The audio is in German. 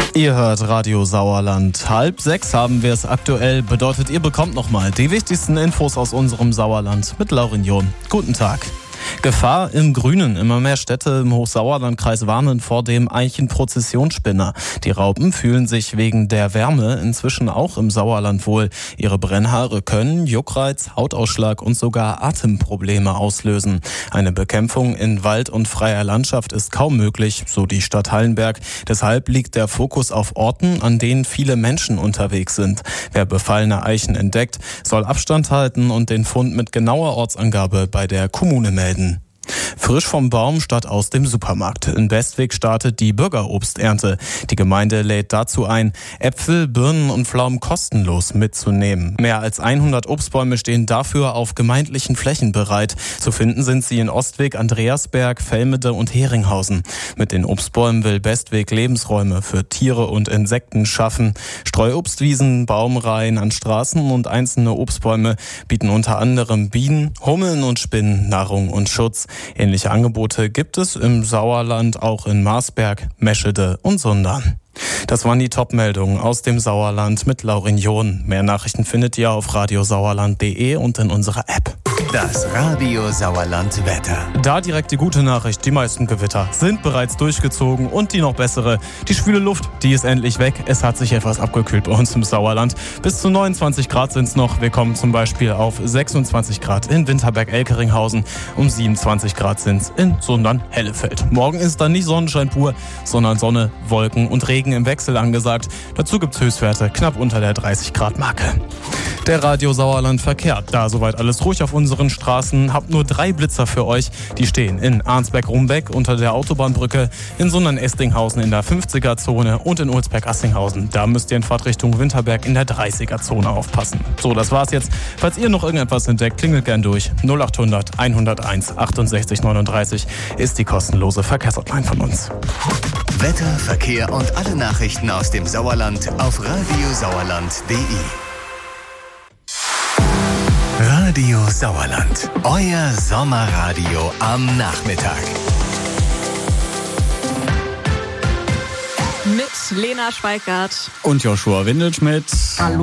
Ihr hört Radio Sauerland. 5:30 haben wir es aktuell. Bedeutet, ihr bekommt nochmal die wichtigsten Infos aus unserem Sauerland mit Laurin John. Guten Tag. Gefahr im Grünen. Immer mehr Städte im Hochsauerlandkreis warnen vor dem Eichenprozessionsspinner. Die Raupen fühlen sich wegen der Wärme inzwischen auch im Sauerland wohl. Ihre Brennhaare können Juckreiz, Hautausschlag und sogar Atemprobleme auslösen. Eine Bekämpfung in Wald und freier Landschaft ist kaum möglich, so die Stadt Hallenberg. Deshalb liegt der Fokus auf Orten, an denen viele Menschen unterwegs sind. Wer befallene Eichen entdeckt, soll Abstand halten und den Fund mit genauer Ortsangabe bei der Kommune melden. Frisch vom Baum statt aus dem Supermarkt. In Bestwig startet die Bürgerobsternte. Die Gemeinde lädt dazu ein, Äpfel, Birnen und Pflaumen kostenlos mitzunehmen. Mehr als 100 Obstbäume stehen dafür auf gemeindlichen Flächen bereit. Zu finden sind sie in Ostwig, Andreasberg, Velmede und Heringhausen. Mit den Obstbäumen will Bestwig Lebensräume für Tiere und Insekten schaffen. Streuobstwiesen, Baumreihen an Straßen und einzelne Obstbäume bieten unter anderem Bienen, Hummeln und Spinnen Nahrung und Schutz. Ähnliche Angebote gibt es im Sauerland auch in Marsberg, Meschede und Sundern. Das waren die Top-Meldungen aus dem Sauerland mit Laurin John. Mehr Nachrichten findet ihr auf radiosauerland.de und in unserer App. Das Radio Sauerland Wetter. Da direkt die gute Nachricht, die meisten Gewitter sind bereits durchgezogen und die noch bessere, die schwüle Luft, die ist endlich weg. Es hat sich etwas abgekühlt bei uns im Sauerland. Bis zu 29 Grad sind es noch. Wir kommen zum Beispiel auf 26 Grad in Winterberg-Elkeringhausen. Um 27 Grad sind es in Sundern-Hellefeld. Morgen ist dann nicht Sonnenschein pur, sondern Sonne, Wolken und Regen im Wechsel angesagt. Dazu gibt es Höchstwerte knapp unter der 30 Grad Marke. Der Radio Sauerland verkehrt. Da soweit alles ruhig auf unseren Straßen. Habt nur 3 Blitzer für euch. Die stehen in Arnsberg-Rumbeck unter der Autobahnbrücke, in Sundern-Estinghausen in der 50er-Zone und in Ulsberg-Assinghausen. Da müsst ihr in Fahrtrichtung Winterberg in der 30er-Zone aufpassen. So, das war's jetzt. Falls ihr noch irgendetwas entdeckt, klingelt gern durch. 0800 101 68 39 ist die kostenlose Verkehrshotline von uns. Wetter, Verkehr und alle Nachrichten aus dem Sauerland auf radiosauerland.de. Radio Sauerland, euer Sommerradio am Nachmittag. Mit Lena Schweikart Und Joshua Windelschmidt. Hallo.